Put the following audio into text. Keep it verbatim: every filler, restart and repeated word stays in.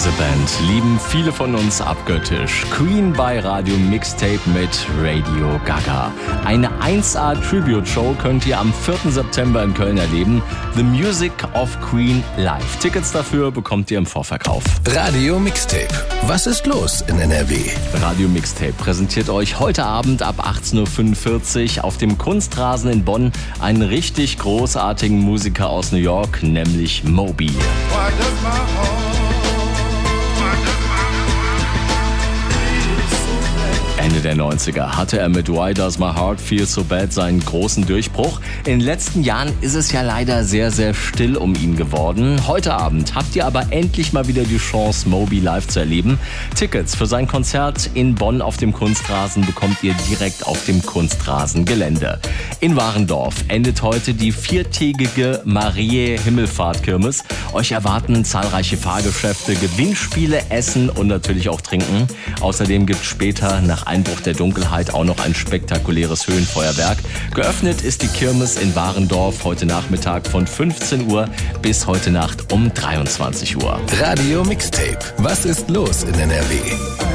Diese Band lieben viele von uns abgöttisch. Queen bei Radio Mixtape mit Radio Gaga. Eine eins A Tribute-Show könnt ihr am vierten September in Köln erleben. The Music of Queen live. Tickets dafür bekommt ihr im Vorverkauf. Radio Mixtape. Was ist los in N R W? Radio Mixtape präsentiert euch heute Abend ab achtzehn Uhr fünfundvierzig auf dem Kunstrasen in Bonn einen richtig großartigen Musiker aus New York, nämlich Moby. Ende der neunziger hatte er mit Why Does My Heart Feel So Bad seinen großen Durchbruch. In den letzten Jahren ist es ja leider sehr, sehr still um ihn geworden. Heute Abend habt ihr aber endlich mal wieder die Chance, Moby live zu erleben. Tickets für sein Konzert in Bonn auf dem Kunstrasen bekommt ihr direkt auf dem Kunstrasengelände. In Warendorf endet heute die viertägige Mariä-Himmelfahrt-Kirmes. Euch erwarten zahlreiche Fahrgeschäfte, Gewinnspiele, Essen und natürlich auch Trinken. Außerdem gibt es später nach Einbruch der Dunkelheit auch noch ein spektakuläres Höhenfeuerwerk. Geöffnet ist die Kirmes in Warendorf heute Nachmittag von fünfzehn Uhr bis heute Nacht um dreiundzwanzig Uhr. Radio Mixtape. Was ist los in N R W?